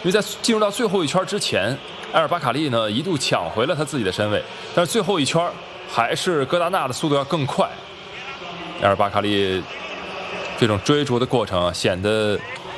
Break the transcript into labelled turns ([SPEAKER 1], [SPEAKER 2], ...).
[SPEAKER 1] 因为在进入到最后一圈之前，埃尔巴卡利呢一度抢回了他自己的身位，但是最后一圈还是戈达纳的速度要更快。埃尔巴卡利这种追逐的过程啊，显得